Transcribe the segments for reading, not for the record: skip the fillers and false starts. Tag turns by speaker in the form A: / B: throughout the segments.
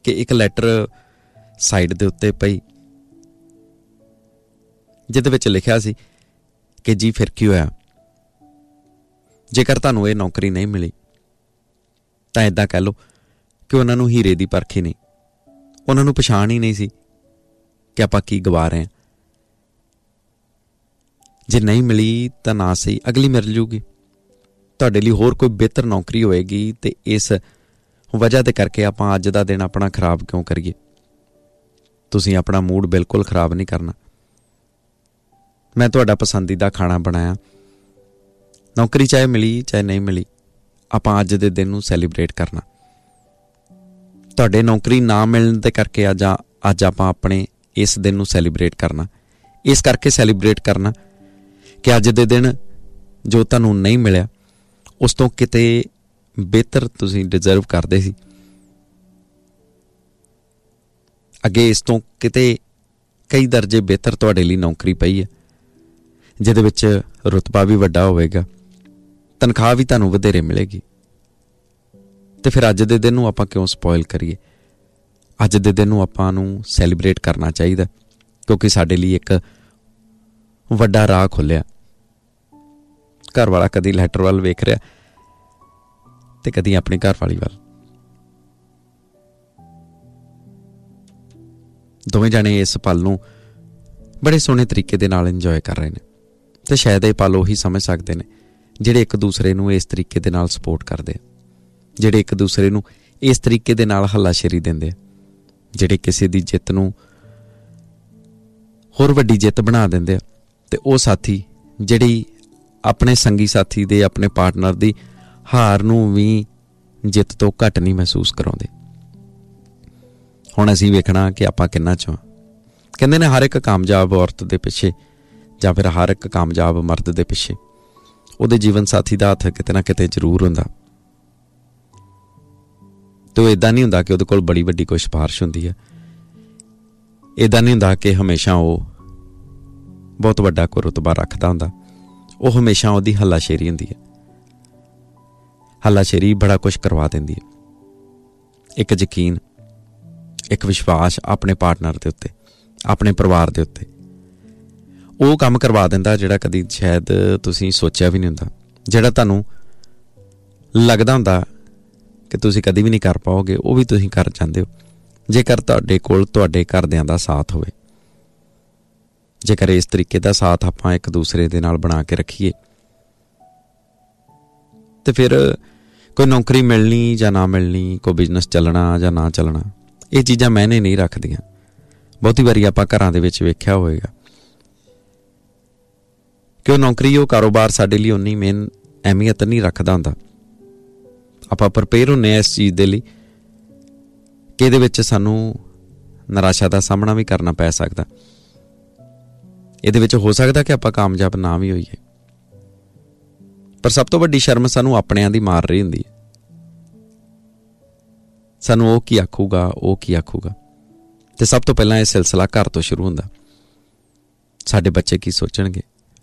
A: कि एक letter side दे उत्ते पई जिहदे विच लिखिया सी कि जी फिर की होया, जेकर तुहानूं ये नौकरी नहीं मिली तां इदां कह लो कि उन्हां नूं हीरे दी परख ही नहीं, उन्हां नूं पछाण ही नहीं सी कि आपां की गवा रहे हैं। जे नहीं मिली तां ना सही अगली मिल जूगी, तुहाडे लई होर कोई बेहतर नौकरी होएगी। ते इस वजह दे करके आपां अज दा दिन अपना खराब क्यों करिए। तुसीं अपना मूड बिल्कुल खराब नहीं करना। मैं तुहाडा पसंदीदा खाना बनाया, नौकरी चाहे मिली चाहे नहीं मिली, आपां अज दे दिन नूं सैलीब्रेट करना। तुहाडे नौकरी ना मिलण दे करके अज आपां अपने इस दिन नूं सैलीब्रेट करना। इस करके सैलीब्रेट करना कि अज दे दिन जो तुहानूं नहीं मिलिया उस तो किते बेहतर तुसीं डिजर्व करदे सी। अगे इस तो किते कई दर्जे बेहतर तुहाडे लई नौकरी पई है, जिहदे विच रुतबा भी वड्डा होवेगा, तनख्वाह भी तुहानूं वधेरे मिलेगी। ते फिर अज दे दिन नूं आपां क्यों स्पॉइल करिए। अज दे दिन नूं आपां नूं सैलीब्रेट करना चाहिदा, क्योंकि साडे लई एक वड्डा राह खुल्लिआ। घर वाला कदी लैटर वाल वेख रहा ते कदी अपनी घर वाली वाल, दोवें जाने इस पल नूं बड़े सोहने तरीके दे नाल इंजॉय कर रहे हैं। ते शायद ये पल उही समझ सकते हैं ਜਿਹੜੇ एक दूसरे नूं इस तरीके दे नाल सपोर्ट करते हैं, ਜਿਹੜੇ एक दूसरे नूं इस तरीके दे नाल हल्लाशेरी देंदे, ਜਿਹੜੇ किसी दी जित नूं होर वड्डी जित बना देंदे। ते ਉਹ साथी ਜਿਹੜੀ अपने संगी साथी दे अपने पार्टनर दी हार नूं भी जित तो घट नहीं महसूस कराउंदे। हुण असीं वेखना कि आपां किन्ना चों। कहंदे ने हर एक कामयाब औरत दे पिछे जां फिर हर एक कामयाब मर्द दे पिछे ਉਹਦੇ जीवन साथी ਦਾ हत्थ किते ना किते जरूर हुंदा। ते ਉਹ इदां नहीं हुंदा कि ਉਹਦੇ कोल बड़ी वड्डी कोई सिफारिश हुंदी है। इदां नहीं हुंदा कि हमेशा ਉਹ बहुत वड्डा कोई रुतबा रखदा हुंदा। ਉਹ हमेशा ਉਹਦੀ हल्लाशेरी हुंदी है। हल्लाशेरी बड़ा कुछ करवा देंदी है। एक यकीन, एक विश्वास अपने पार्टनर के उत्ते, अपने परिवार के उत्ते ਉਹ ਕੰਮ करवा दिंदा ਜਿਹੜਾ कदी शायद तुसीं सोचिया भी नहीं हुंदा, ਜਿਹੜਾ ਤੁਹਾਨੂੰ लगदा हुंदा कि तुसीं कदी भी नहीं कर पाओगे, ਉਹ भी तुसीं कर जांदे हो जेकर ਤੁਹਾਡੇ ਕੋਲ ਤੁਹਾਡੇ ਘਰਦਿਆਂ ਦਾ साथ होवे। जेकर इस तरीके का साथ आपां एक दूसरे दे नाल बना के रखीए तो फिर कोई नौकरी मिलनी जां ना मिलनी, कोई बिजनेस चलना जां ना चलना, ये चीज़ां मैंने नहीं रखदियां। बहुती वारी आपां घरां दे विच वेख्या होएगा कि वो नौकरी वो कारोबार साडे लई उन्नी मेन अहमियत नहीं रखदा हुंदा। आपां प्रिपेयर हुंदे इस चीज़ दे लई कि इहदे विच सानूं निराशा दा सामना भी करना पै सकदा। ਇਹਦੇ ਵਿੱਚ ਹੋ ਸਕਦਾ ਕਿ ਆਪਾਂ ਕਾਮਯਾਬ ਨਾ ਵੀ ਹੋਈਏ, ਪਰ ਸਭ ਤੋਂ ਵੱਡੀ ਸ਼ਰਮ ਸਾਨੂੰ ਆਪਣਿਆਂ ਦੀ ਮਾਰ ਰਹੀ ਹੁੰਦੀ ਹੈ। ਸਾਨੂੰ ਉਹ ਕੀ ਆਖੂਗਾ, ਉਹ ਕੀ ਆਖੂਗਾ। ਤੇ ਸਭ ਤੋਂ ਪਹਿਲਾਂ ਇਹ ਸਿਲਸਿਲਾ ਘਰ ਤੋਂ ਸ਼ੁਰੂ ਹੁੰਦਾ। ਸਾਡੇ ਬੱਚੇ ਕੀ ਸੋਚਣਗੇ,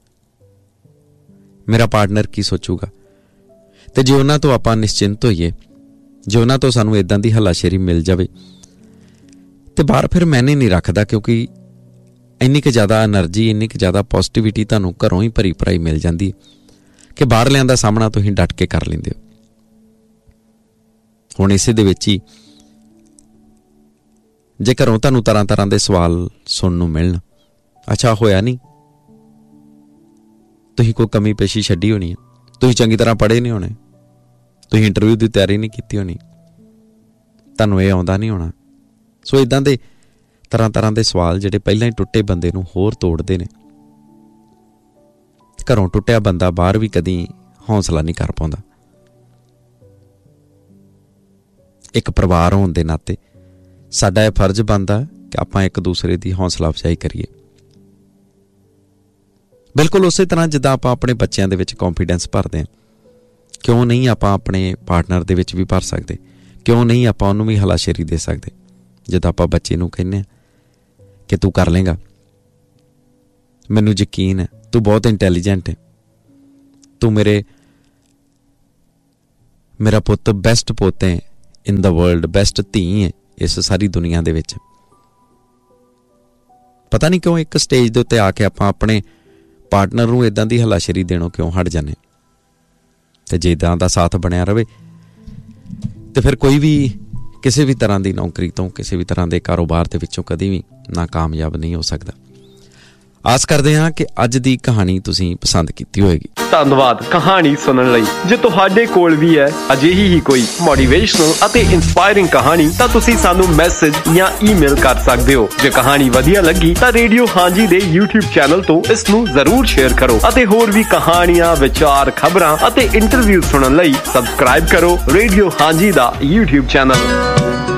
A: ਮੇਰਾ ਪਾਰਟਨਰ ਕੀ ਸੋਚੂਗਾ। ਤੇ ਜੇ ਉਹਨਾਂ ਤੋਂ ਆਪਾਂ ਨਿਸ਼ਚਿੰਤ ਹੋਈਏ, ਜੇ ਉਹਨਾਂ ਤੋਂ ਸਾਨੂੰ ਇਦਾਂ ਦੀ ਹੱਲਾਸ਼ੇਰੀ ਮਿਲ ਜਾਵੇ ਤੇ ਬਾਹਰ ਫਿਰ ਮੈਨੇ ਨਹੀਂ ਰੱਖਦਾ, ਕਿਉਂਕਿ ਇੰਨੀ ਕੁ ਜ਼ਿਆਦਾ ਐਨਰਜੀ, ਇੰਨੀ ਕੁ ਜ਼ਿਆਦਾ ਪੋਜ਼ੀਟਿਵਿਟੀ ਤੁਹਾਨੂੰ ਘਰੋਂ ਹੀ ਭਰੀ ਭਰਾਈ ਮਿਲ ਜਾਂਦੀ ਹੈ ਕਿ ਬਾਹਰਲਿਆਂ ਦਾ ਸਾਹਮਣਾ ਤੁਸੀਂ ਡਟ ਕੇ ਕਰ ਲੈਂਦੇ ਹੋ। ਹੁਣ ਇਸੇ ਦੇ ਵਿੱਚ ਹੀ ਜੇ ਘਰੋਂ ਤੁਹਾਨੂੰ ਤਰ੍ਹਾਂ ਤਰ੍ਹਾਂ ਦੇ ਸਵਾਲ ਸੁਣਨ ਨੂੰ ਮਿਲਣ, ਅੱਛਾ ਹੋਇਆ ਨਹੀਂ, ਤੁਸੀਂ ਕੋਈ ਕਮੀ ਪੇਸ਼ੀ ਛੱਡੀ ਹੋਣੀ ਹੈ, ਤੁਸੀਂ ਚੰਗੀ ਤਰ੍ਹਾਂ ਪੜ੍ਹੇ ਨਹੀਂ ਹੋਣੇ, ਤੁਸੀਂ ਇੰਟਰਵਿਊ ਦੀ ਤਿਆਰੀ ਨਹੀਂ ਕੀਤੀ ਹੋਣੀ, ਤੁਹਾਨੂੰ ਇਹ ਆਉਂਦਾ ਨਹੀਂ ਹੋਣਾ। ਸੋ ਇੱਦਾਂ ਦੇ ਤਰ੍ਹਾਂ ਤਰ੍ਹਾਂ ਦੇ ਸਵਾਲ ਜਿਹੜੇ ਪਹਿਲਾਂ ਹੀ ਟੁੱਟੇ ਬੰਦੇ ਨੂੰ ਹੋਰ ਤੋੜਦੇ ਨੇ। ਘਰੋਂ ਟੁੱਟਿਆ ਬੰਦਾ ਬਾਹਰ ਵੀ ਕਦੀ ਹੌਸਲਾ ਨਹੀਂ ਕਰ ਪਾਉਂਦਾ। ਇੱਕ ਪਰਿਵਾਰ ਹੋਣ ਦੇ ਨਾਤੇ ਸਾਡਾ ਇਹ ਫਰਜ਼ ਬਣਦਾ ਕਿ ਆਪਾਂ ਇੱਕ ਦੂਸਰੇ ਦੀ ਹੌਸਲਾ ਅਫਜ਼ਾਈ ਕਰੀਏ। ਬਿਲਕੁਲ ਉਸੇ ਤਰ੍ਹਾਂ ਜਿੱਦਾਂ ਆਪਾਂ ਆਪਣੇ ਬੱਚਿਆਂ ਦੇ ਵਿੱਚ ਕੌਨਫੀਡੈਂਸ ਭਰਦੇ ਹਾਂ, ਕਿਉਂ ਨਹੀਂ ਆਪਾਂ ਆਪਣੇ ਪਾਰਟਨਰ ਦੇ ਵਿੱਚ ਵੀ ਭਰ ਸਕਦੇ? ਕਿਉਂ ਨਹੀਂ ਆਪਾਂ ਉਹਨੂੰ ਵੀ ਹਲਾਸ਼ੇਰੀ ਦੇ ਸਕਦੇ? ਜਦੋਂ ਆਪਾਂ ਬੱਚੇ ਨੂੰ ਕਹਿੰਦੇ ਹਾਂ ਕਿ ਤੂੰ ਕਰ ਲੇਗਾ, ਮੈਨੂੰ ਯਕੀਨ ਹੈ, ਤੂੰ ਬਹੁਤ ਇੰਟੈਲੀਜੈਂਟ ਹੈ, ਤੂੰ ਮੇਰਾ ਪੁੱਤ ਬੈਸਟ ਪੁੱਤ ਹੈ ਇਨ ਦਾ ਵਰਲਡ, ਬੈਸਟ ਧੀ ਹੈ ਇਸ ਸਾਰੀ ਦੁਨੀਆ ਦੇ ਵਿੱਚ। ਪਤਾ ਨਹੀਂ ਕਿਉਂ ਇੱਕ ਸਟੇਜ ਦੇ ਉੱਤੇ ਆ ਕੇ ਆਪਾਂ ਆਪਣੇ ਪਾਰਟਨਰ ਨੂੰ ਇੱਦਾਂ ਦੀ ਹੱਲਾਸ਼ੇਰੀ ਦੇਣੋਂ ਕਿਉਂ ਹਟ ਜਾਂਦੇ। ਅਤੇ ਜੇ ਇੱਦਾਂ ਦਾ ਸਾਥ ਬਣਿਆ ਰਹੇ ਤਾਂ ਫਿਰ ਕੋਈ ਵੀ ਕਿਸੇ ਵੀ ਤਰ੍ਹਾਂ ਦੀ ਨੌਕਰੀ ਤੋਂ, ਕਿਸੇ ਵੀ ਤਰ੍ਹਾਂ ਦੇ ਕਾਰੋਬਾਰ ਦੇ ਵਿੱਚੋਂ ਕਦੀ ਵੀ ਨਾਕਾਮਯਾਬ ਨਹੀਂ ਹੋ ਸਕਦਾ। ਆਸ ਕਰਦੇ ਹਾਂ ਕਿ ਅੱਜ ਦੀ ਕਹਾਣੀ ਤੁਸੀਂ ਪਸੰਦ ਕੀਤੀ ਹੋਏਗੀ।
B: ਧੰਨਵਾਦ ਕਹਾਣੀ ਸੁਣਨ ਲਈ। ਜੇ ਤੁਹਾਡੇ ਕੋਲ ਵੀ ਹੈ ਅਜਿਹੀ ਹੀ ਕੋਈ ਮੋਟੀਵੇਸ਼ਨਲ ਅਤੇ ਇੰਸਪਾਇਰਿੰਗ ਕਹਾਣੀ ਤਾਂ ਤੁਸੀਂ ਸਾਨੂੰ ਮੈਸੇਜ ਜਾਂ ਈਮੇਲ ਕਰ ਸਕਦੇ ਹੋ। ਜੇ ਕਹਾਣੀ ਵਧੀਆ ਲੱਗੀ ਤਾਂ ਰੇਡੀਓ ਹਾਂਜੀ ਦੇ YouTube ਚੈਨਲ ਤੋਂ ਇਸ ਨੂੰ ਜ਼ਰੂਰ ਸ਼ੇਅਰ ਕਰੋ ਅਤੇ ਹੋਰ ਵੀ ਕਹਾਣੀਆਂ, ਵਿਚਾਰ, ਖਬਰਾਂ ਅਤੇ ਇੰਟਰਵਿਊ ਸੁਣਨ ਲਈ ਸਬਸਕ੍ਰਾਈਬ ਕਰੋ ਰੇਡੀਓ ਹਾਂਜੀ ਦਾ YouTube ਚੈਨਲ।